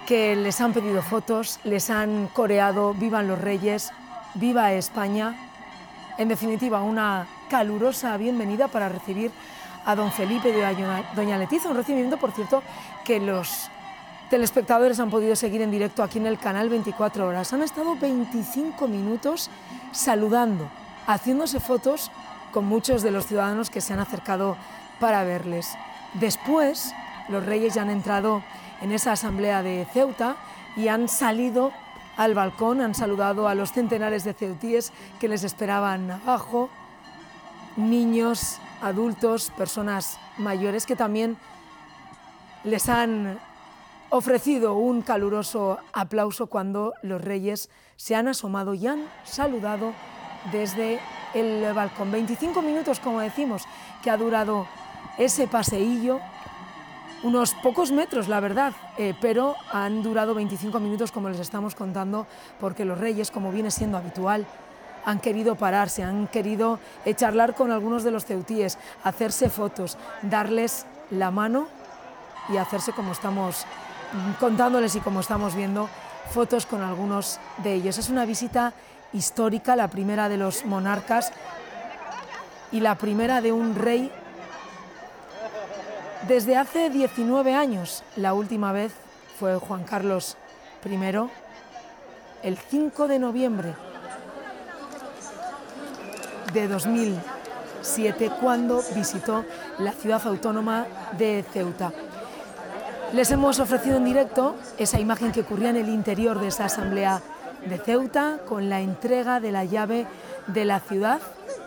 que les han pedido fotos, les han coreado "Vivan los Reyes", "Viva España". En definitiva, una calurosa bienvenida para recibir a don Felipe y a doña Leticia, un recibimiento, por cierto, que los telespectadores han podido seguir en directo aquí en el canal 24 horas. Han estado 25 minutos saludando, haciéndose fotos con muchos de los ciudadanos que se han acercado para verles. Después, los reyes ya han entrado en esa asamblea de Ceuta y han salido al balcón, han saludado a los centenares de ceutíes que les esperaban abajo, niños, adultos, personas mayores que también les han ofrecido un caluroso aplauso cuando los reyes se han asomado y han saludado desde el balcón. 25 minutos, como decimos, que ha durado ese paseillo, unos pocos metros, la verdad, pero han durado 25 minutos, como les estamos contando, porque los reyes, como viene siendo habitual, han querido pararse, han querido charlar con algunos de los ceutíes, hacerse fotos, darles la mano y hacerse, como estamos contándoles y como estamos viendo, fotos con algunos de ellos. Es una visita histórica, la primera de los monarcas y la primera de un rey desde hace 19 años. La última vez fue Juan Carlos I, el 5 de noviembre de 2007, cuando visitó la ciudad autónoma de Ceuta. Les hemos ofrecido en directo esa imagen que ocurría en el interior de esa asamblea de Ceuta, con la entrega de la llave de la ciudad.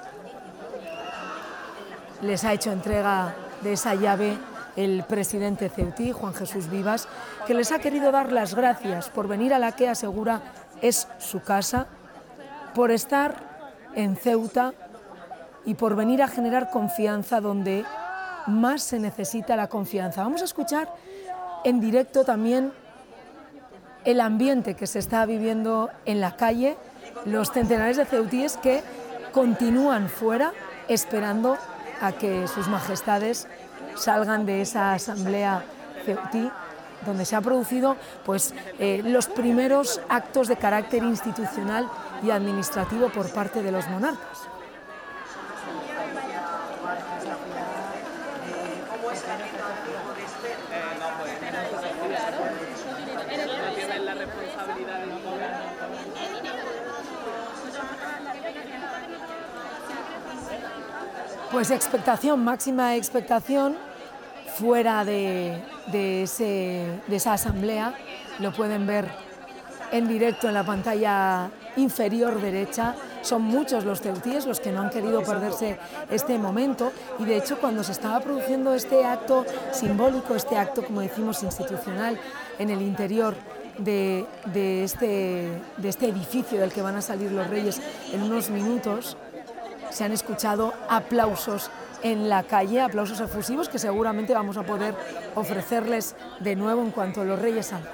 Les ha hecho entrega de esa llave el presidente ceutí, Juan Jesús Vivas, que les ha querido dar las gracias por venir a la que asegura es su casa, por estar en Ceuta y por venir a generar confianza donde más se necesita la confianza. Vamos a escuchar en directo también el ambiente que se está viviendo en la calle, los centenares de ceutíes que continúan fuera esperando a que sus majestades salgan de esa asamblea ceutí, donde se han producido los primeros actos de carácter institucional y administrativo por parte de los monarcas. Pues expectación, máxima expectación fuera de esa asamblea. Lo pueden ver en directo en la pantalla inferior derecha. Son muchos los ceutíes los que no han querido perderse este momento, y de hecho cuando se estaba produciendo este acto simbólico, este acto, como decimos, institucional en el interior de este edificio del que van a salir los reyes en unos minutos, se han escuchado aplausos en la calle, aplausos efusivos que seguramente vamos a poder ofrecerles de nuevo en cuanto los reyes salgan.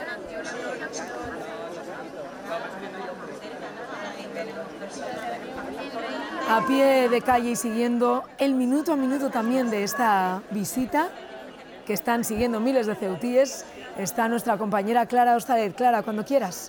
A pie de calle y siguiendo el minuto a minuto también de esta visita, que están siguiendo miles de ceutíes, está nuestra compañera Clara Ostaler. Clara, cuando quieras.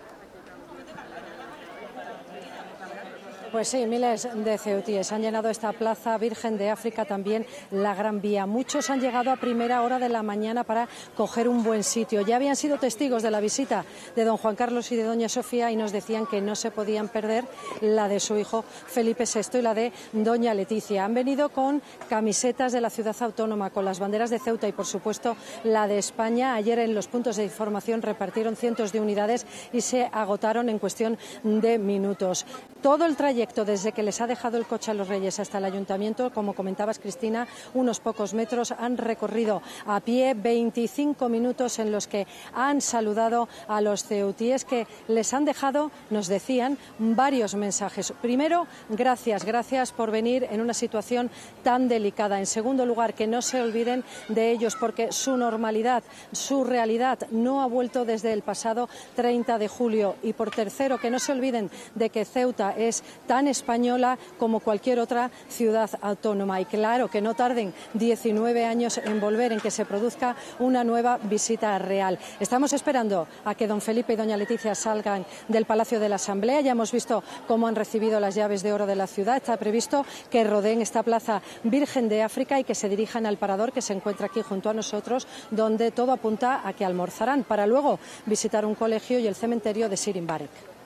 Pues sí, miles de ceutíes han llenado esta plaza Virgen de África, también la Gran Vía. Muchos han llegado a primera hora de la mañana para coger un buen sitio. Ya habían sido testigos de la visita de don Juan Carlos y de doña Sofía y nos decían que no se podían perder la de su hijo Felipe VI y la de doña Leticia. Han venido con camisetas de la ciudad autónoma, con las banderas de Ceuta y por supuesto la de España. Ayer en los puntos de información repartieron cientos de unidades y se agotaron en cuestión de minutos. Todo el trayecto desde que les ha dejado el coche a los reyes hasta el ayuntamiento, como comentabas, Cristina, unos pocos metros, han recorrido a pie 25 minutos en los que han saludado a los ceutíes, que les han dejado, nos decían, varios mensajes. Primero, gracias por venir en una situación tan delicada. En segundo lugar, que no se olviden de ellos, porque su normalidad, su realidad no ha vuelto desde el pasado 30 de julio. Y por tercero, que no se olviden de que Ceuta es tan española como cualquier otra ciudad autónoma. Y claro, que no tarden 19 años en volver, en que se produzca una nueva visita real. Estamos esperando a que don Felipe y doña Leticia salgan del Palacio de la Asamblea. Ya hemos visto cómo han recibido las llaves de oro de la ciudad. Está previsto que rodeen esta plaza Virgen de África y que se dirijan al parador que se encuentra aquí junto a nosotros, donde todo apunta a que almorzarán para luego visitar un colegio y el cementerio de Sir Mbarek.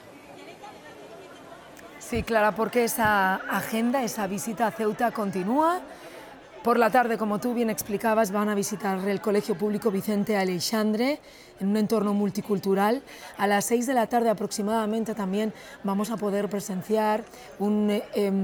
Sí, Clara, porque esa agenda, esa visita a Ceuta continúa. Por la tarde, como tú bien explicabas, van a visitar el Colegio Público Vicente Aleixandre en un entorno multicultural. A las 6 de la tarde aproximadamente también vamos a poder presenciar un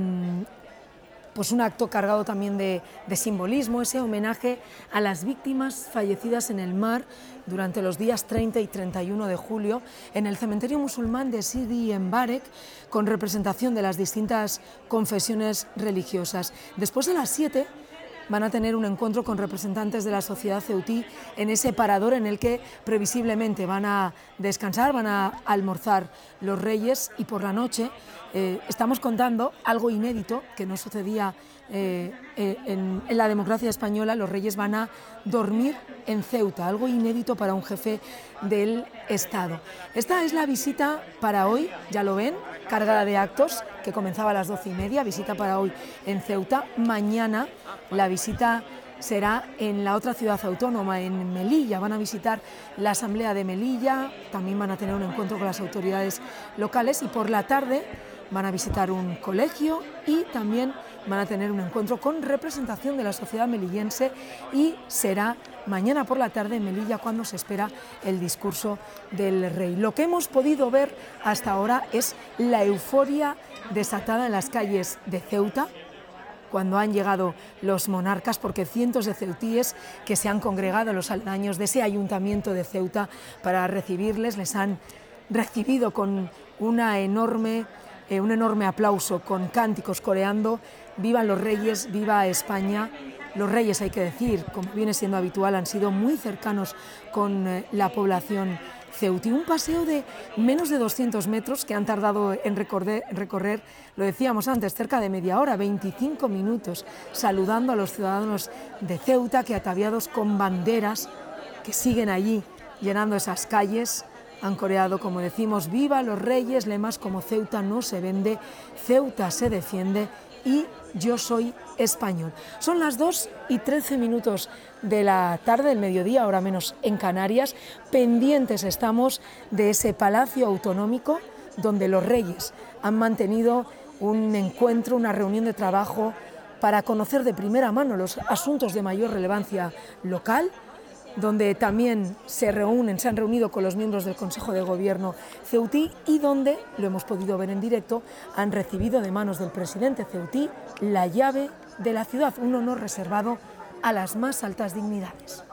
acto cargado también de simbolismo, ese homenaje a las víctimas fallecidas en el mar durante los días 30 y 31 de julio en el cementerio musulmán de Sidi Mbarek, con representación de las distintas confesiones religiosas. Después de las 7 van a tener un encuentro con representantes de la sociedad ceutí en ese parador en el que previsiblemente van a descansar, van a almorzar los reyes, y por la noche estamos contando algo inédito que no sucedía en la democracia española. Los reyes van a dormir en Ceuta, algo inédito para un jefe del Estado. Esta es la visita para hoy, ya lo ven, cargada de actos, que comenzaba a las 12:30, visita para hoy en Ceuta. Mañana la visita será en la otra ciudad autónoma, en Melilla. Van a visitar la Asamblea de Melilla, también van a tener un encuentro con las autoridades locales, y por la tarde van a visitar un colegio y también van a tener un encuentro con representación de la sociedad melillense, y será mañana por la tarde en Melilla cuando se espera el discurso del rey. Lo que hemos podido ver hasta ahora es la euforia desatada en las calles de Ceuta cuando han llegado los monarcas, porque cientos de ceutíes que se han congregado en los aledaños de ese ayuntamiento de Ceuta para recibirles, les han recibido con un enorme aplauso, con cánticos coreando «Vivan los reyes, viva España». Los reyes, hay que decir, como viene siendo habitual, han sido muy cercanos con la población ceutí. Un paseo de menos de 200 metros que han tardado en recorrer, lo decíamos antes, cerca de media hora, 25 minutos, saludando a los ciudadanos de Ceuta, que ataviados con banderas que siguen allí llenando esas calles, han coreado, como decimos, «Viva los reyes», lemas como «Ceuta no se vende», «Ceuta se defiende» y «Yo soy español». Son las 2:13 de la tarde, del mediodía, ahora menos en Canarias. Pendientes estamos de ese Palacio Autonómico, donde los reyes han mantenido un encuentro, una reunión de trabajo para conocer de primera mano los asuntos de mayor relevancia local, donde también se han reunido con los miembros del Consejo de Gobierno ceutí, y donde, lo hemos podido ver en directo, han recibido de manos del presidente ceutí la llave de la ciudad, un honor reservado a las más altas dignidades.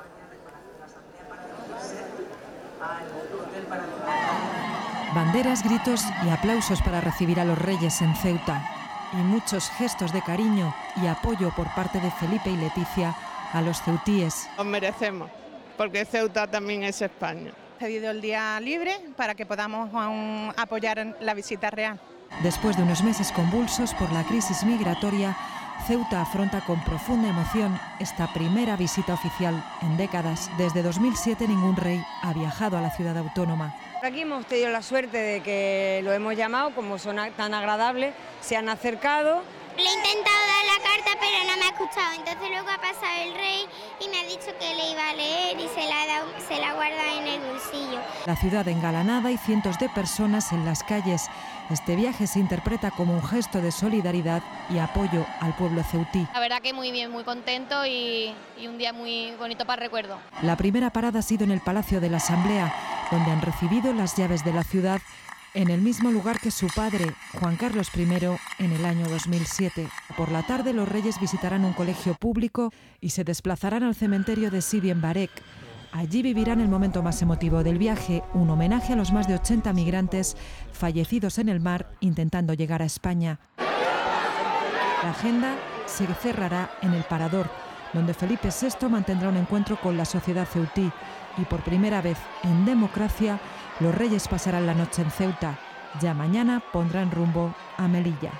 Banderas, gritos y aplausos para recibir a los reyes en Ceuta, y muchos gestos de cariño y apoyo por parte de Felipe y Leticia a los ceutíes. Os merecemos, porque Ceuta también es España. He pedido el día libre para que podamos apoyar la visita real. Después de unos meses convulsos por la crisis migratoria, Ceuta afronta con profunda emoción esta primera visita oficial en décadas. Desde 2007 ningún rey ha viajado a la ciudad autónoma. Aquí hemos tenido la suerte de que lo hemos llamado, como son tan agradables, se han acercado. Le he intentado dar la carta, pero no me ha escuchado. Entonces luego ha pasado el rey y me ha dicho que le iba a leer y se la guarda en el bolsillo. La ciudad engalanada y cientos de personas en las calles. Este viaje se interpreta como un gesto de solidaridad y apoyo al pueblo ceutí. La verdad que muy bien, muy contento y un día muy bonito para el recuerdo. La primera parada ha sido en el Palacio de la Asamblea, donde han recibido las llaves de la ciudad, en el mismo lugar que su padre, Juan Carlos I, en el año 2007. Por la tarde los reyes visitarán un colegio público y se desplazarán al cementerio de Sidi Mbarek. Allí vivirán el momento más emotivo del viaje, un homenaje a los más de 80 migrantes fallecidos en el mar intentando llegar a España. La agenda se cerrará en el Parador, donde Felipe VI mantendrá un encuentro con la sociedad ceutí, y por primera vez en democracia los reyes pasarán la noche en Ceuta. Ya mañana pondrán rumbo a Melilla.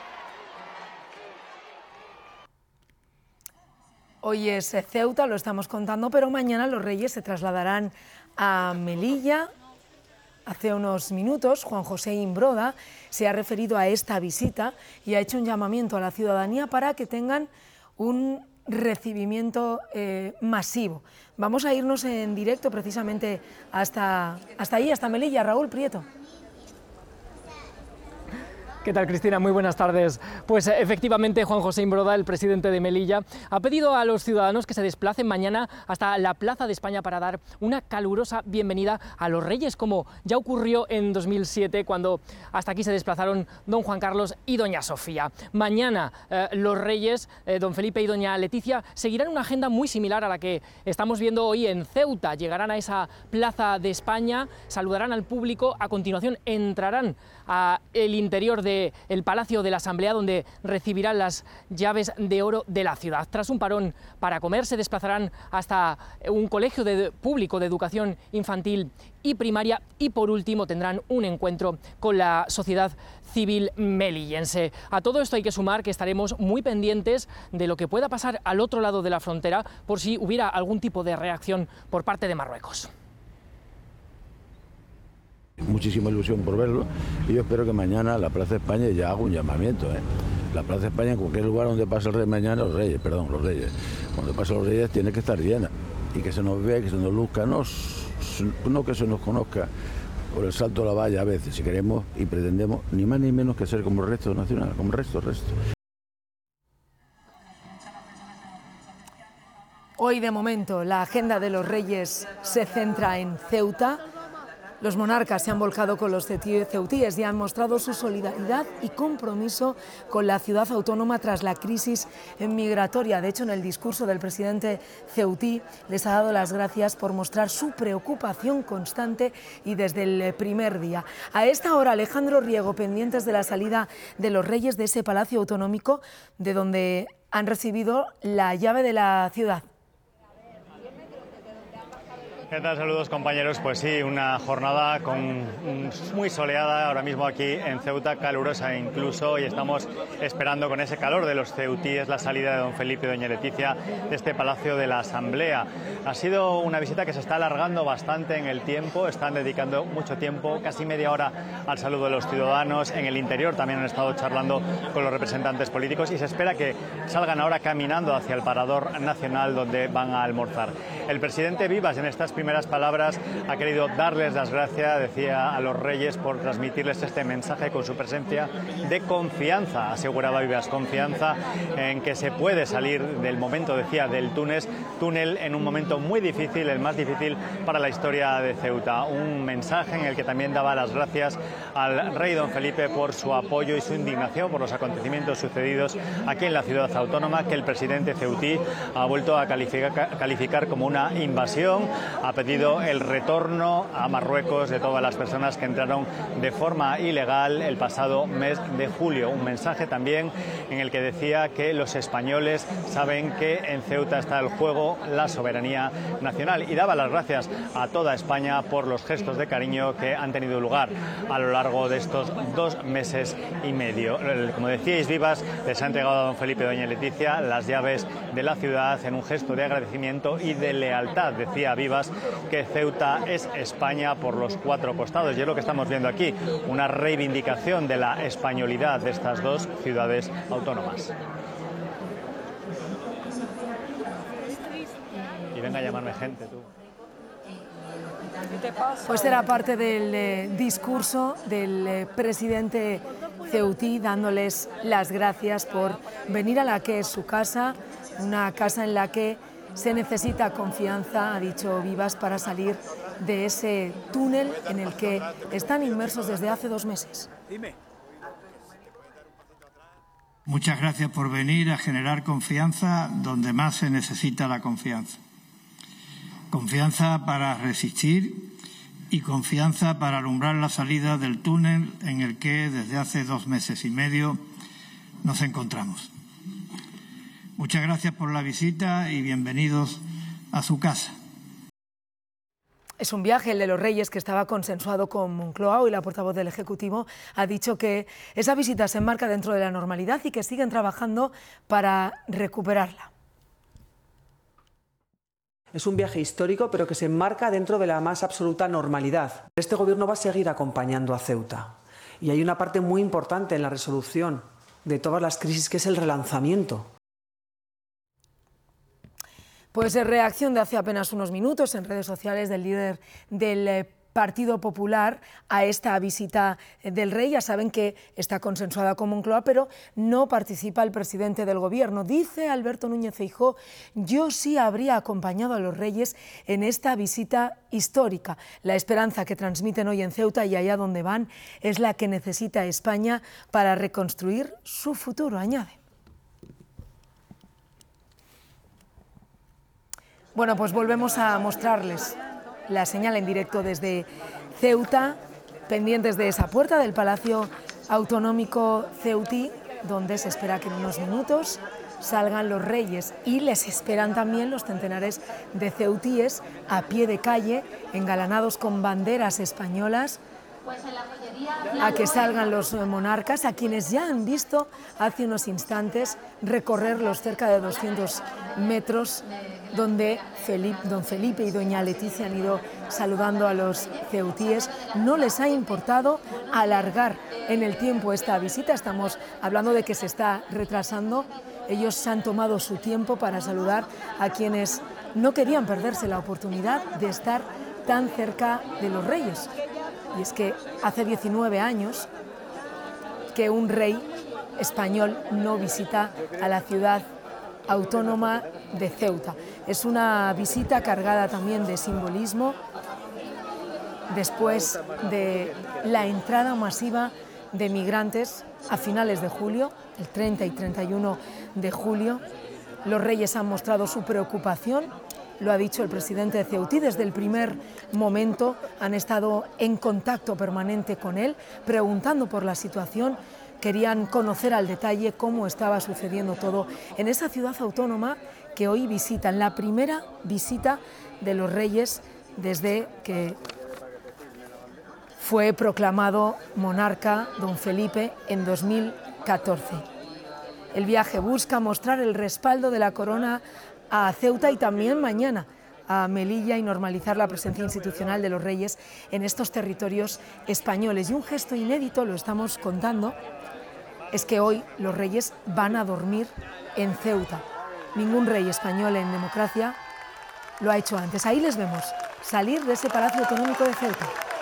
Hoy es Ceuta, lo estamos contando, pero mañana los Reyes se trasladarán a Melilla. Hace unos minutos, Juan José Imbroda se ha referido a esta visita y ha hecho un llamamiento a la ciudadanía para que tengan un recibimiento masivo. Vamos a irnos en directo precisamente hasta ahí, hasta Melilla. Raúl Prieto. ¿Qué tal, Cristina? Muy buenas tardes. Pues efectivamente, Juan José Imbroda, el presidente de Melilla, ha pedido a los ciudadanos que se desplacen mañana hasta la Plaza de España para dar una calurosa bienvenida a los Reyes, como ya ocurrió en 2007, cuando hasta aquí se desplazaron don Juan Carlos y doña Sofía. Mañana los Reyes, don Felipe y doña Leticia, seguirán una agenda muy similar a la que estamos viendo hoy en Ceuta. Llegarán a esa Plaza de España, saludarán al público, a continuación entrarán al interior del Palacio de la Asamblea, donde recibirán las llaves de oro de la ciudad. Tras un parón para comer, se desplazarán hasta un colegio público de educación infantil y primaria y, por último, tendrán un encuentro con la sociedad civil melillense. A todo esto hay que sumar que estaremos muy pendientes de lo que pueda pasar al otro lado de la frontera, por si hubiera algún tipo de reacción por parte de Marruecos. Muchísima ilusión por verlo y yo espero que mañana la Plaza de España ya haga un llamamiento. La Plaza de España, en cualquier lugar donde pase el rey mañana, los Reyes, cuando pase los Reyes tiene que estar llena y que se nos vea, que se nos luzca, no que se nos conozca por el salto de la valla a veces, si queremos y pretendemos ni más ni menos que ser como el resto nacional, como el resto. Hoy, de momento, la agenda de los Reyes se centra en Ceuta. Los monarcas se han volcado con los ceutíes y han mostrado su solidaridad y compromiso con la ciudad autónoma tras la crisis migratoria. De hecho, en el discurso del presidente ceutí les ha dado las gracias por mostrar su preocupación constante y desde el primer día. A esta hora, Alejandro Riego, pendientes de la salida de los Reyes de ese palacio autonómico, de donde han recibido la llave de la ciudad. ¿Qué tal? Saludos, compañeros. Pues sí, una jornada muy soleada ahora mismo aquí en Ceuta, calurosa incluso, y estamos esperando con ese calor de los ceutíes la salida de don Felipe y doña Leticia de este Palacio de la Asamblea. Ha sido una visita que se está alargando bastante en el tiempo, están dedicando mucho tiempo, casi media hora al saludo de los ciudadanos. En el interior también han estado charlando con los representantes políticos y se espera que salgan ahora caminando hacia el Parador Nacional, donde van a almorzar. El presidente Vivas, en estas primeras palabras, ha querido darles las gracias, decía, a los Reyes por transmitirles este mensaje con su presencia de confianza. Aseguraba Vivas, confianza en que se puede salir del momento, decía, del túnel en un momento muy difícil, el más difícil para la historia de Ceuta. Un mensaje en el que también daba las gracias al rey don Felipe por su apoyo y su indignación por los acontecimientos sucedidos aquí en la ciudad autónoma, que el presidente ceutí ha vuelto a calificar como una invasión. Ha pedido el retorno a Marruecos de todas las personas que entraron de forma ilegal el pasado mes de julio. Un mensaje también en el que decía que los españoles saben que en Ceuta está el juego la soberanía nacional, y daba las gracias a toda España por los gestos de cariño que han tenido lugar a lo largo de estos 2 meses y medio. Como decíais, Vivas les ha entregado a don Felipe y doña Leticia las llaves de la ciudad en un gesto de agradecimiento y de lealtad. Decía Vivas que Ceuta es España por los 4 costados, y es lo que estamos viendo aquí, una reivindicación de la españolidad de estas 2 ciudades autónomas. Y venga a llamarme gente, tú. Pues era parte del discurso del presidente ceutí, dándoles las gracias por venir a la que es su casa, una casa en la que se necesita confianza, ha dicho Vivas, para salir de ese túnel en el que están inmersos desde hace 2 meses. Muchas gracias por venir a generar confianza donde más se necesita la confianza. Confianza para resistir y confianza para alumbrar la salida del túnel en el que desde hace 2 meses y medio nos encontramos. Muchas gracias por la visita y bienvenidos a su casa. Es un viaje, el de los Reyes, que estaba consensuado con Moncloa. Hoy la portavoz del Ejecutivo ha dicho que esa visita se enmarca dentro de la normalidad y que siguen trabajando para recuperarla. Es un viaje histórico, pero que se enmarca dentro de la más absoluta normalidad. Este Gobierno va a seguir acompañando a Ceuta. Y hay una parte muy importante en la resolución de todas las crisis, que es el relanzamiento. Pues reacción de hace apenas unos minutos en redes sociales del líder del Partido Popular a esta visita del rey. Ya saben que está consensuada con Moncloa, pero no participa el presidente del Gobierno. Dice Alberto Núñez Feijóo: yo sí habría acompañado a los reyes en esta visita histórica. La esperanza que transmiten hoy en Ceuta y allá donde van es la que necesita España para reconstruir su futuro, añade. Bueno, pues volvemos a mostrarles la señal en directo desde Ceuta, pendientes de esa puerta del Palacio Autonómico ceutí, donde se espera que en unos minutos salgan los reyes, y les esperan también los centenares de ceutíes a pie de calle, engalanados con banderas españolas, a que salgan los monarcas, a quienes ya han visto hace unos instantes recorrer los cerca de 200 metros donde don Felipe y doña Leticia han ido saludando a los ceutíes. No les ha importado alargar en el tiempo esta visita. Estamos hablando de que se está retrasando. Ellos se han tomado su tiempo para saludar a quienes no querían perderse la oportunidad de estar tan cerca de los reyes. Y es que hace 19 años que un rey español no visita a la ciudad autónoma de Ceuta. Es una visita cargada también de simbolismo. Después de la entrada masiva de migrantes a finales de julio, el 30 y 31 de julio, los reyes han mostrado su preocupación. Lo ha dicho el presidente de Ceutí, desde el primer momento han estado en contacto permanente con él, preguntando por la situación. Querían conocer al detalle cómo estaba sucediendo todo en esa ciudad autónoma que hoy visitan, la primera visita de los reyes desde que fue proclamado monarca don Felipe en 2014. El viaje busca mostrar el respaldo de la corona a Ceuta y también mañana a Melilla y normalizar la presencia institucional de los reyes en estos territorios españoles. Y un gesto inédito, lo estamos contando, es que hoy los reyes van a dormir en Ceuta. Ningún rey español en democracia lo ha hecho antes. Ahí les vemos salir de ese Palacio Autonómico de Ceuta.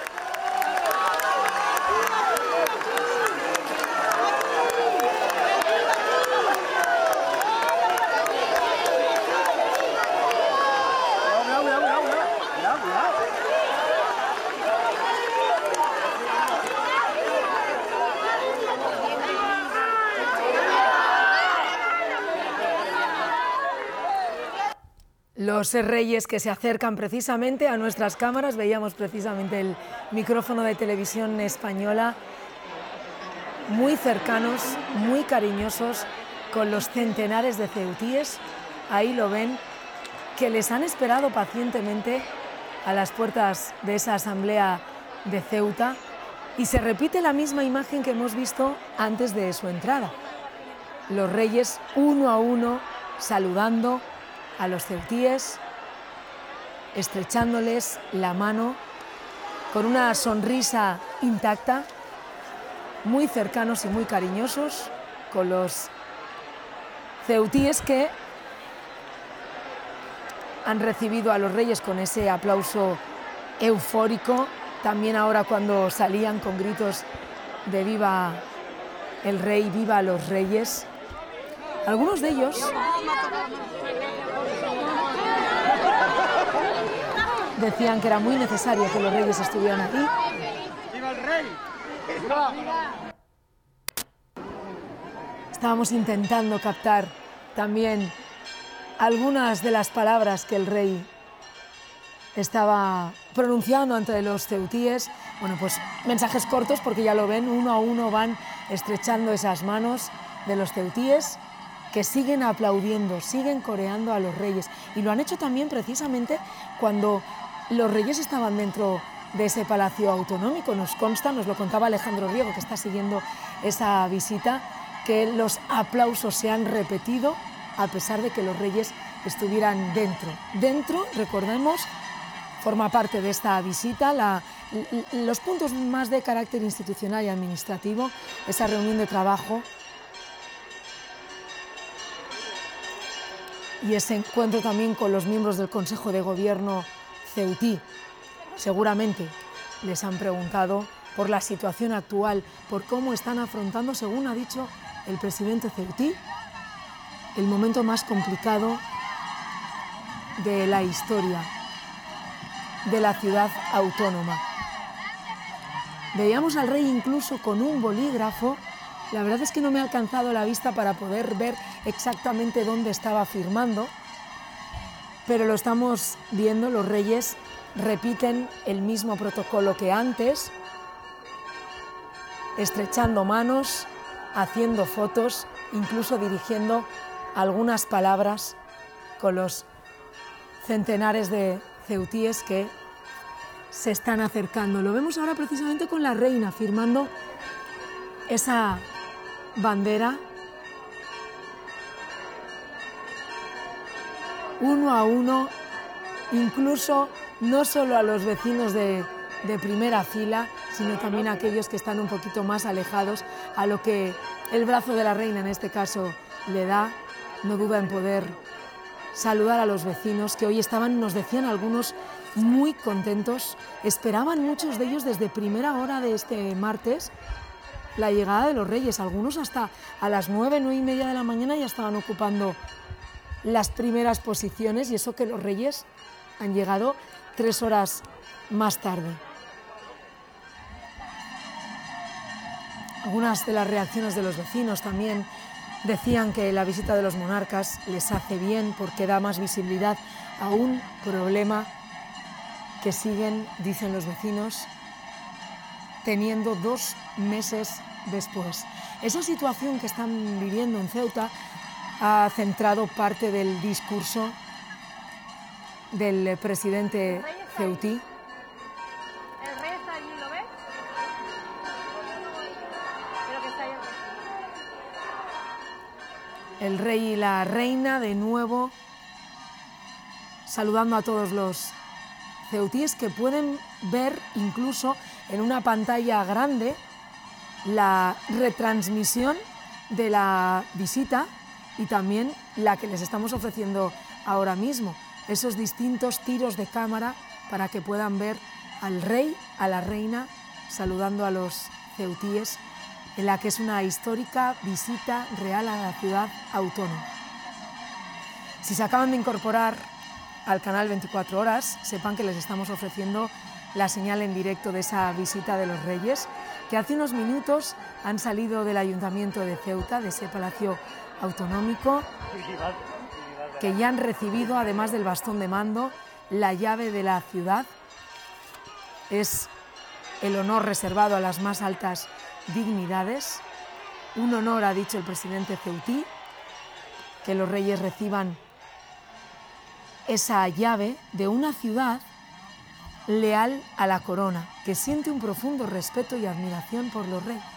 Los reyes que se acercan precisamente a nuestras cámaras, veíamos precisamente el micrófono de Televisión Española, muy cercanos, muy cariñosos con los centenares de ceutíes, ahí lo ven, que les han esperado pacientemente a las puertas de esa asamblea de Ceuta, y se repite la misma imagen que hemos visto antes de su entrada. Los reyes uno a uno saludando a los ceutíes, estrechándoles la mano con una sonrisa intacta, muy cercanos y muy cariñosos con los ceutíes que han recibido a los reyes con ese aplauso eufórico, también ahora cuando salían con gritos de viva el rey, viva los reyes. Algunos de ellos decían que era muy necesario que los reyes estuvieran aquí. ¡Viva el rey! Estábamos intentando captar también algunas de las palabras que el rey estaba pronunciando ante los ceutíes. Bueno, pues mensajes cortos, porque ya lo ven, uno a uno van estrechando esas manos de los ceutíes, que siguen aplaudiendo, siguen coreando a los reyes. Y lo han hecho también precisamente cuando los reyes estaban dentro de ese palacio autonómico. Nos consta, nos lo contaba Alejandro Riego, que está siguiendo esa visita, que los aplausos se han repetido a pesar de que los reyes estuvieran dentro. Dentro, recordemos, forma parte de esta visita los puntos más de carácter institucional y administrativo, esa reunión de trabajo y ese encuentro también con los miembros del Consejo de Gobierno ceutí. Seguramente les han preguntado por la situación actual, por cómo están afrontando, según ha dicho el presidente ceutí, el momento más complicado de la historia de la ciudad autónoma. Veíamos al rey incluso con un bolígrafo. La verdad es que no me ha alcanzado la vista para poder ver exactamente dónde estaba firmando, pero lo estamos viendo. Los reyes repiten el mismo protocolo que antes, estrechando manos, haciendo fotos, incluso dirigiendo algunas palabras con los centenares de ceutíes que se están acercando. Lo vemos ahora precisamente con la reina firmando esa bandera, uno a uno, incluso no solo a los vecinos de primera fila, sino también a aquellos que están un poquito más alejados, a lo que el brazo de la reina en este caso le da. No duda en poder saludar a los vecinos que hoy estaban, nos decían algunos, muy contentos. Esperaban muchos de ellos desde primera hora de este martes la llegada de los reyes. Algunos hasta a las 9, 9 y media de la mañana ya estaban ocupando las primeras posiciones, y eso que los reyes han llegado 3 horas más tarde. Algunas de las reacciones de los vecinos también decían que la visita de los monarcas les hace bien porque da más visibilidad a un problema que siguen, dicen los vecinos, teniendo 2 meses después. Esa situación que están viviendo en Ceuta ha centrado parte del discurso del presidente ceutí. El rey está allí, ¿lo ves? Creo que está ahí. El rey y la reina de nuevo saludando a todos los ceutíes, que pueden ver incluso en una pantalla grande la retransmisión de la visita y también la que les estamos ofreciendo ahora mismo, esos distintos tiros de cámara para que puedan ver al rey, a la reina, saludando a los ceutíes en la que es una histórica visita real a la ciudad autónoma. Si se acaban de incorporar al canal 24 horas, sepan que les estamos ofreciendo la señal en directo de esa visita de los reyes, que hace unos minutos han salido del Ayuntamiento de Ceuta, de ese palacio autonómico, que ya han recibido, además del bastón de mando, la llave de la ciudad. Es el honor reservado a las más altas dignidades. Un honor, ha dicho el presidente ceutí, que los reyes reciban esa llave de una ciudad leal a la corona, que siente un profundo respeto y admiración por los reyes.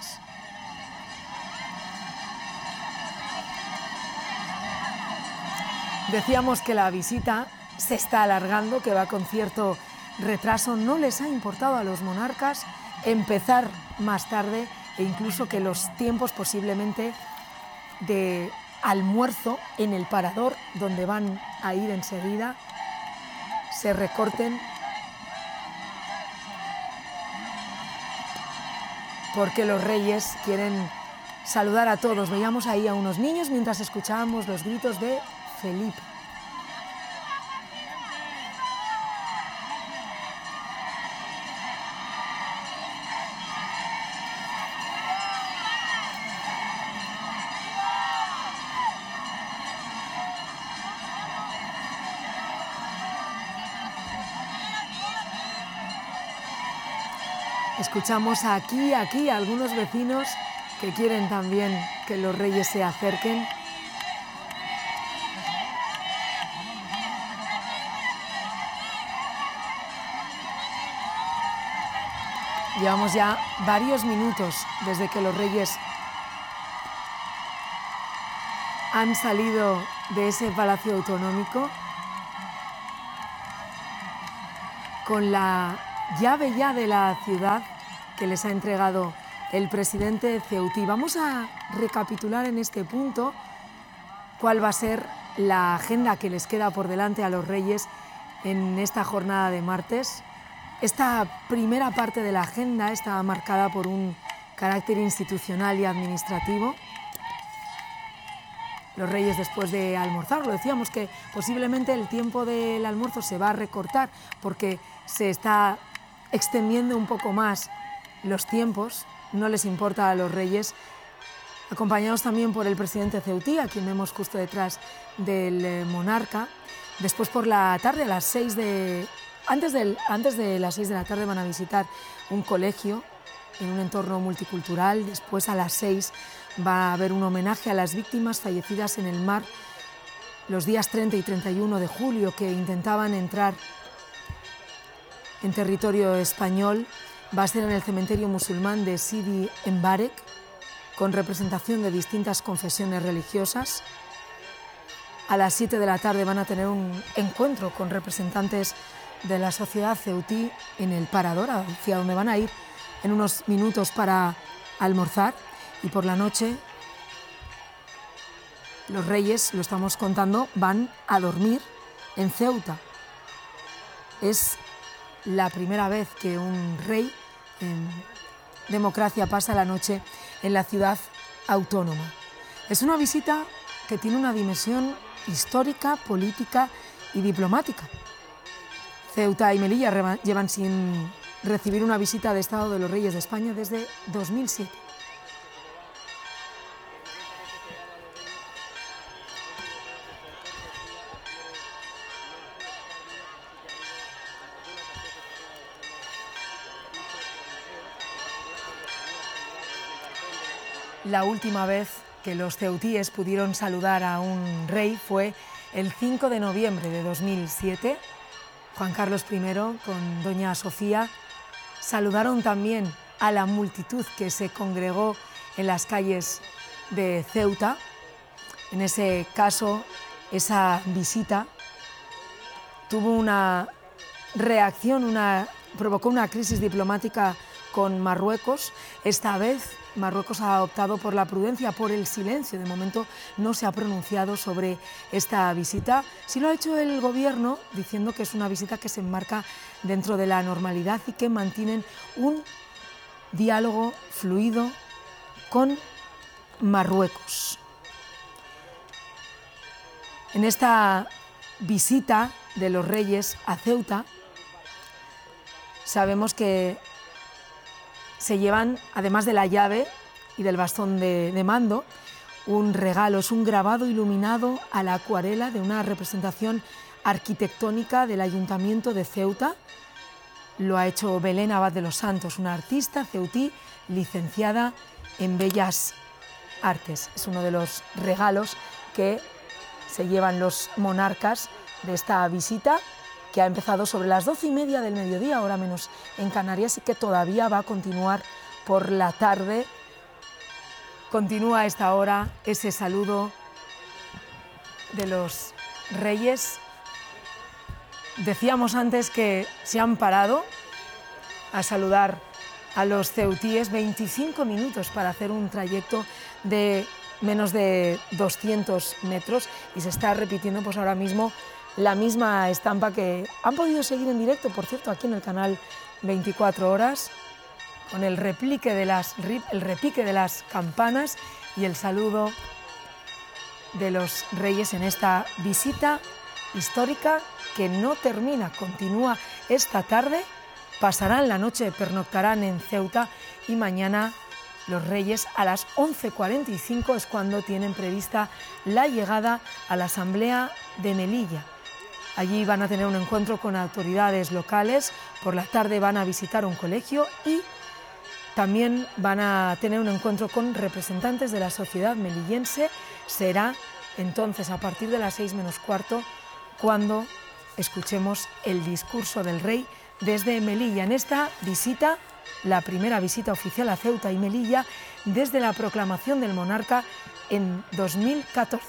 Decíamos que la visita se está alargando, que va con cierto retraso. No les ha importado a los monarcas empezar más tarde e incluso que los tiempos posiblemente de almuerzo en el parador, donde van a ir enseguida, se recorten, porque los reyes quieren saludar a todos. Veíamos ahí a unos niños mientras escuchábamos los gritos de Felipe. Escuchamos aquí a algunos vecinos que quieren también que los reyes se acerquen. Llevamos ya varios minutos desde que los reyes han salido de ese palacio autonómico con la llave ya de la ciudad que les ha entregado el presidente Ceutí. Vamos a recapitular en este punto cuál va a ser la agenda que les queda por delante a los reyes en esta jornada de martes. Esta primera parte de la agenda está marcada por un carácter institucional y administrativo. Los reyes, después de almorzar, lo decíamos que posiblemente el tiempo del almuerzo se va a recortar porque se está extendiendo un poco más los tiempos, no les importa a los reyes, acompañados también por el presidente Ceutí, a quien vemos justo detrás del monarca. Después por la tarde, a las 6 de... Antes de las 6 de la tarde van a visitar un colegio en un entorno multicultural. Después a las 6 va a haber un homenaje a las víctimas fallecidas en el mar los días 30 y 31 de julio que intentaban entrar en territorio español. Va a ser en el cementerio musulmán de Sidi Mbarek, con representación de distintas confesiones religiosas. A las 7 de la tarde van a tener un encuentro con representantes de la sociedad ceutí en el Parador, hacia donde van a ir en unos minutos para almorzar. Y por la noche los reyes, lo estamos contando, van a dormir en Ceuta. Es la primera vez que un rey en democracia pasa la noche en la ciudad autónoma. Es una visita que tiene una dimensión histórica, política y diplomática. Ceuta y Melilla llevan sin recibir una visita de Estado de los Reyes de España desde 2007. La última vez que los ceutíes pudieron saludar a un rey fue el 5 de noviembre de 2007. Juan Carlos I con doña Sofía saludaron también a la multitud que se congregó en las calles de Ceuta. En ese caso, esa visita tuvo una reacción, provocó una crisis diplomática con Marruecos. Esta vez Marruecos ha optado por la prudencia, por el silencio. De momento no se ha pronunciado sobre esta visita. Sí lo ha hecho el gobierno, diciendo que es una visita que se enmarca dentro de la normalidad y que mantienen un diálogo fluido con Marruecos. En esta visita de los reyes a Ceuta, sabemos que se llevan, además de la llave y del bastón de mando, un regalo, es un grabado iluminado a la acuarela de una representación arquitectónica del Ayuntamiento de Ceuta. Lo ha hecho Belén Abad de los Santos, una artista ceutí licenciada en Bellas Artes. Es uno de los regalos que se llevan los monarcas de esta visita, que ha empezado sobre las 12:30 del mediodía, hora menos en Canarias, y que todavía va a continuar por la tarde. Continúa a esta hora ese saludo de los reyes. Decíamos antes que se han parado a saludar a los ceutíes 25 minutos para hacer un trayecto de menos de 200 metros y se está repitiendo pues ahora mismo la misma estampa que han podido seguir en directo, por cierto, aquí en el canal 24 horas, con el repique de las campanas y el saludo de los reyes en esta visita histórica que no termina, continúa esta tarde, pasarán la noche, pernoctarán en Ceuta y mañana los reyes a las 11:45 es cuando tienen prevista la llegada a la Asamblea de Melilla. Allí van a tener un encuentro con autoridades locales, por la tarde van a visitar un colegio y también van a tener un encuentro con representantes de la sociedad melillense. Será entonces a partir de las 6 menos cuarto cuando escuchemos el discurso del rey desde Melilla. En esta visita, la primera visita oficial a Ceuta y Melilla desde la proclamación del monarca en 2014.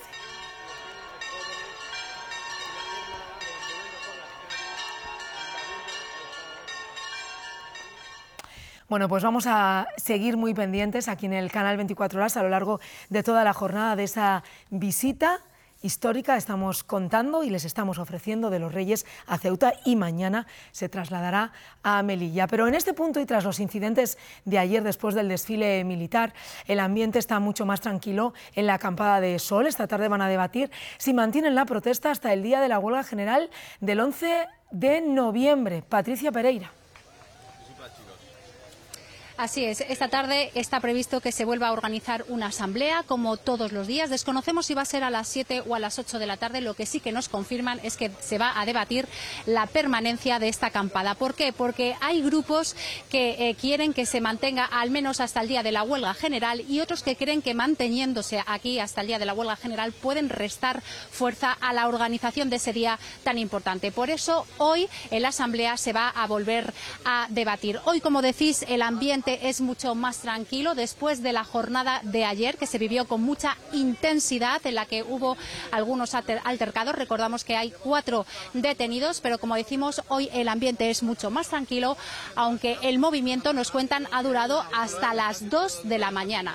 Bueno, pues vamos a seguir muy pendientes aquí en el canal 24 Horas a lo largo de toda la jornada de esa visita histórica. Estamos contando y les estamos ofreciendo de los Reyes a Ceuta y mañana se trasladará a Melilla. Pero en este punto y tras los incidentes de ayer después del desfile militar, el ambiente está mucho más tranquilo en la acampada de Sol. Esta tarde van a debatir si mantienen la protesta hasta el día de la huelga general del 11 de noviembre. Patricia Pereira. Así es, esta tarde está previsto que se vuelva a organizar una asamblea, como todos los días. Desconocemos si va a ser a las 7 o a las 8 de la tarde. Lo que sí que nos confirman es que se va a debatir la permanencia de esta acampada. ¿Por qué? Porque hay grupos que quieren que se mantenga al menos hasta el día de la huelga general y otros que creen que manteniéndose aquí hasta el día de la huelga general pueden restar fuerza a la organización de ese día tan importante. Por eso hoy en la asamblea se va a volver a debatir. Hoy, como decís, el ambiente es mucho más tranquilo después de la jornada de ayer, que se vivió con mucha intensidad, en la que hubo algunos altercados. Recordamos que hay 4 detenidos, pero como decimos, hoy el ambiente es mucho más tranquilo, aunque el movimiento, nos cuentan, ha durado hasta las 2 de la mañana.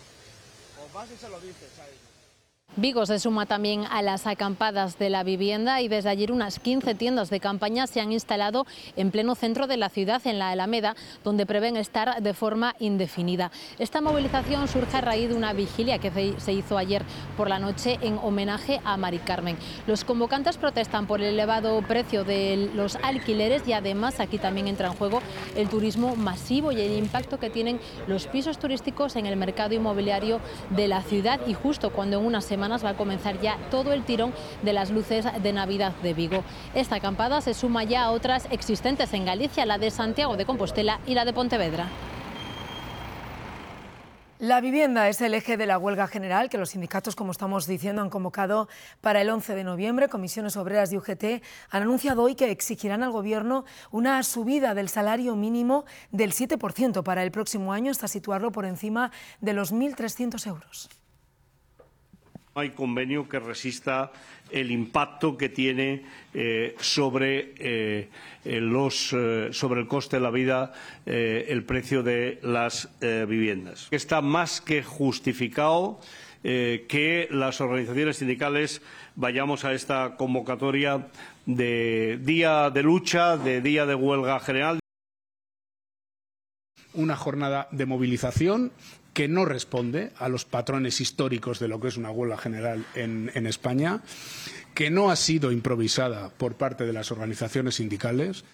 Vigo se suma también a las acampadas de la vivienda y desde ayer unas 15 tiendas de campaña se han instalado en pleno centro de la ciudad, en la Alameda, donde prevén estar de forma indefinida. Esta movilización surge a raíz de una vigilia que se hizo ayer por la noche en homenaje a Mari Carmen. Los convocantes protestan por el elevado precio de los alquileres y además aquí también entra en juego el turismo masivo y el impacto que tienen los pisos turísticos en el mercado inmobiliario de la ciudad, y justo cuando en unas semanas va a comenzar ya todo el tirón de las luces de Navidad de Vigo. Esta acampada se suma ya a otras existentes en Galicia, la de Santiago de Compostela y la de Pontevedra. La vivienda es el eje de la huelga general que los sindicatos, como estamos diciendo, han convocado para el 11 de noviembre. Comisiones Obreras y UGT han anunciado hoy que exigirán al Gobierno una subida del salario mínimo del 7% para el próximo año, hasta situarlo por encima de los 1.300 euros. No hay convenio que resista el impacto que tiene sobre el coste de la vida el precio de las viviendas. Está más que justificado que las organizaciones sindicales vayamos a esta convocatoria de día de lucha, de día de huelga general. Una jornada de movilización que no responde a los patrones históricos de lo que es una huelga general en España, que no ha sido improvisada por parte de las organizaciones sindicales.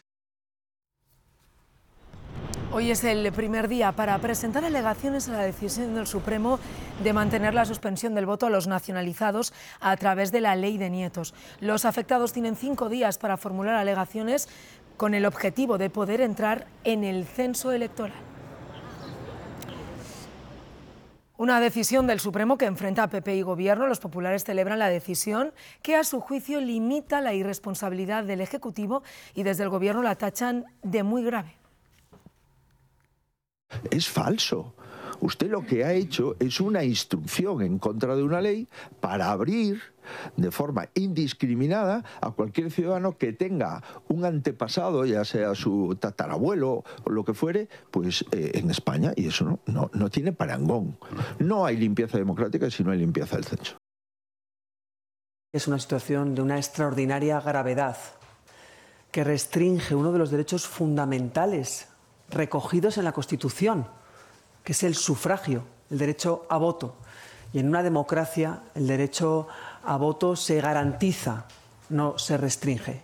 Hoy es el primer día para presentar alegaciones a la decisión del Supremo de mantener la suspensión del voto a los nacionalizados a través de la ley de nietos. Los afectados tienen 5 días para formular alegaciones con el objetivo de poder entrar en el censo electoral. Una decisión del Supremo que enfrenta a PP y Gobierno. Los populares celebran la decisión que, a su juicio, limita la irresponsabilidad del Ejecutivo y desde el Gobierno la tachan de muy grave. Es falso. Usted lo que ha hecho es una instrucción en contra de una ley para abrir de forma indiscriminada a cualquier ciudadano que tenga un antepasado, ya sea su tatarabuelo o lo que fuere, pues en España, y eso no tiene parangón. No hay limpieza democrática si no hay limpieza del censo. Es una situación de una extraordinaria gravedad que restringe uno de los derechos fundamentales recogidos en la Constitución, que es el sufragio, el derecho a voto. Y en una democracia el derecho a voto se garantiza, no se restringe.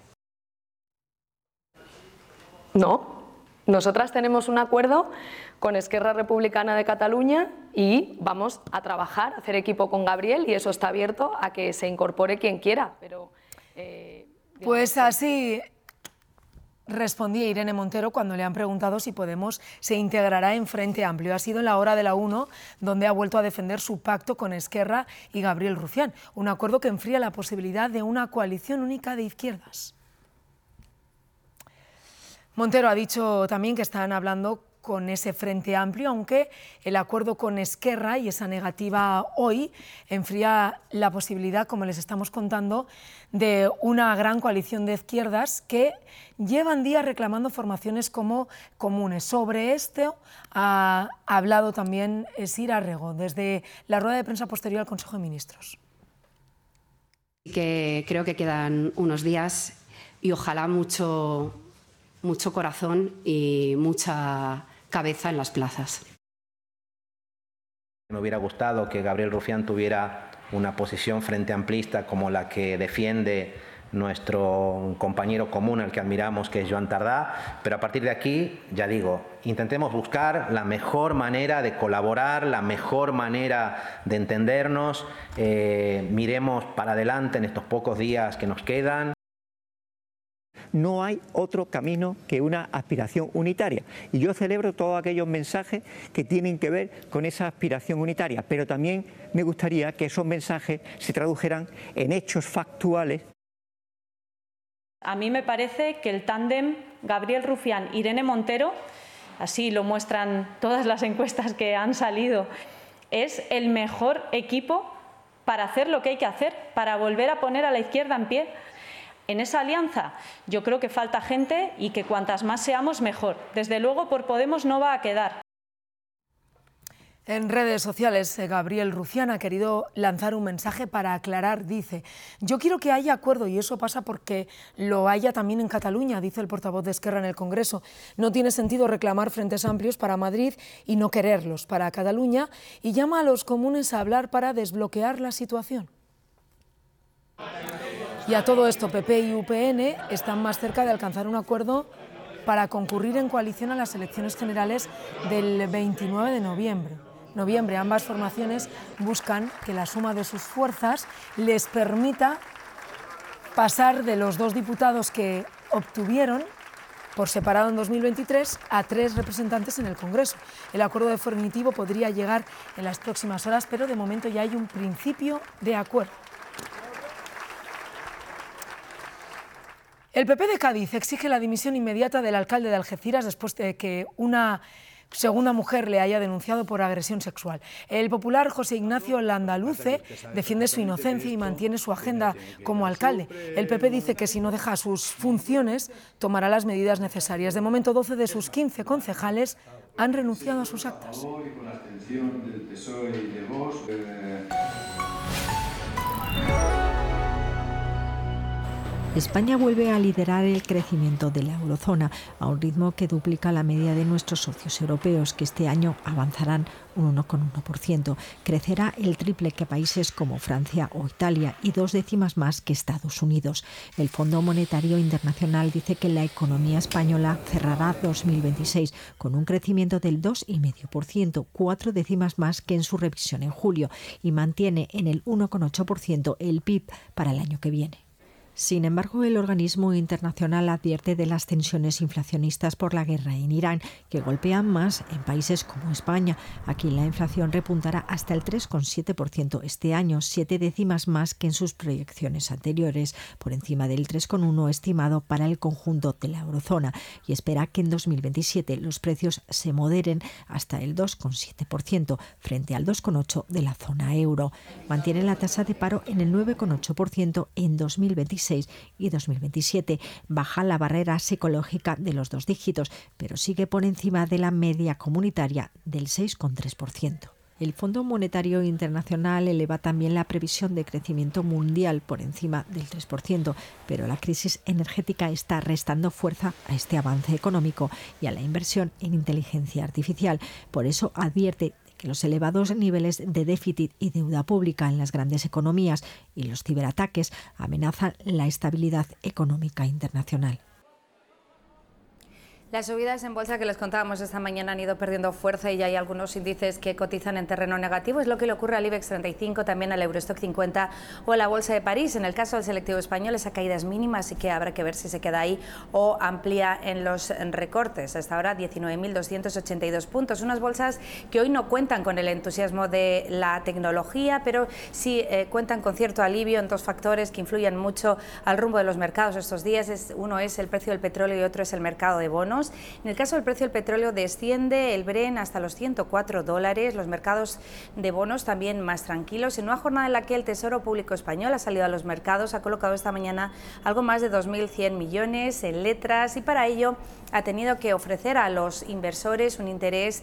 No, nosotras tenemos un acuerdo con Esquerra Republicana de Cataluña y vamos a trabajar, a hacer equipo con Gabriel, y eso está abierto a que se incorpore quien quiera. Pero, pues así respondía Irene Montero cuando le han preguntado si Podemos se integrará en Frente Amplio. Ha sido en la hora de la 1 donde ha vuelto a defender su pacto con Esquerra y Gabriel Rufián, un acuerdo que enfría la posibilidad de una coalición única de izquierdas. Montero ha dicho también que están hablando con ese Frente Amplio, aunque el acuerdo con Esquerra y esa negativa hoy enfría la posibilidad, como les estamos contando, de una gran coalición de izquierdas que llevan días reclamando formaciones como comunes. Sobre esto ha hablado también Sira Rego desde la rueda de prensa posterior al Consejo de Ministros. Que creo que quedan unos días y ojalá mucho corazón y mucha cabeza en las plazas. Me hubiera gustado que Gabriel Rufián tuviera una posición frente amplista como la que defiende nuestro compañero común al que admiramos, que es Joan Tardá, pero a partir de aquí, ya digo, intentemos buscar la mejor manera de colaborar, la mejor manera de entendernos, miremos para adelante en estos pocos días que nos quedan. No hay otro camino que una aspiración unitaria. Y yo celebro todos aquellos mensajes que tienen que ver con esa aspiración unitaria, pero también me gustaría que esos mensajes se tradujeran en hechos factuales. A mí me parece que el tándem Gabriel Rufián-Irene Montero, así lo muestran todas las encuestas que han salido, es el mejor equipo para hacer lo que hay que hacer, para volver a poner a la izquierda en pie. En esa alianza yo creo que falta gente y que cuantas más seamos mejor. Desde luego por Podemos no va a quedar. En redes sociales, Gabriel Rufián ha querido lanzar un mensaje para aclarar. Dice: yo quiero que haya acuerdo y eso pasa porque lo haya también en Cataluña, dice el portavoz de Esquerra en el Congreso. No tiene sentido reclamar frentes amplios para Madrid y no quererlos para Cataluña, y llama a los comunes a hablar para desbloquear la situación. Y a todo esto, PP y UPN están más cerca de alcanzar un acuerdo para concurrir en coalición a las elecciones generales del 29 de noviembre. Ambas formaciones buscan que la suma de sus fuerzas les permita pasar de los 2 diputados que obtuvieron por separado en 2023 a 3 representantes en el Congreso. El acuerdo definitivo podría llegar en las próximas horas, pero de momento ya hay un principio de acuerdo. El PP de Cádiz exige la dimisión inmediata del alcalde de Algeciras después de que una segunda mujer le haya denunciado por agresión sexual. El popular José Ignacio Landaluce defiende su inocencia y mantiene su agenda como alcalde. El PP dice que si no deja sus funciones, tomará las medidas necesarias. De momento, 12 de sus 15 concejales han renunciado a sus actas. España vuelve a liderar el crecimiento de la eurozona a un ritmo que duplica la media de nuestros socios europeos, que este año avanzarán un 1,1%. Crecerá el triple que países como Francia o Italia y 2 décimas más que Estados Unidos. El Fondo Monetario Internacional dice que la economía española cerrará 2026 con un crecimiento del 2,5%, 4 décimas más que en su revisión en julio, y mantiene en el 1,8% el PIB para el año que viene. Sin embargo, el organismo internacional advierte de las tensiones inflacionistas por la guerra en Irán, que golpean más en países como España. Aquí la inflación repuntará hasta el 3,7% este año, 7 décimas más que en sus proyecciones anteriores, por encima del 3,1% estimado para el conjunto de la eurozona, y espera que en 2027 los precios se moderen hasta el 2,7%, frente al 2,8% de la zona euro. Mantiene la tasa de paro en el 9,8% en 2026 y 2027. Baja la barrera psicológica de los 2 dígitos, pero sigue por encima de la media comunitaria del 6,3%. El Fondo Monetario Internacional eleva también la previsión de crecimiento mundial por encima del 3%, pero la crisis energética está restando fuerza a este avance económico y a la inversión en inteligencia artificial. Por eso advierte que los elevados niveles de déficit y deuda pública en las grandes economías y los ciberataques amenazan la estabilidad económica internacional. Las subidas en bolsa que les contábamos esta mañana han ido perdiendo fuerza y ya hay algunos índices que cotizan en terreno negativo. Es lo que le ocurre al IBEX 35, también al Eurostock 50 o a la Bolsa de París. En el caso del selectivo español, esa caída es mínima, así que habrá que ver si se queda ahí o amplía en los recortes. Hasta ahora 19.282 puntos. Unas bolsas que hoy no cuentan con el entusiasmo de la tecnología, pero sí cuentan con cierto alivio en dos factores que influyen mucho al rumbo de los mercados estos días. Uno es el precio del petróleo y otro es el mercado de bonos. En el caso del precio del petróleo desciende el Brent hasta los $104, los mercados de bonos también más tranquilos. En una jornada en la que el Tesoro Público Español ha salido a los mercados, ha colocado esta mañana algo más de 2.100 millones en letras y para ello ha tenido que ofrecer a los inversores un interés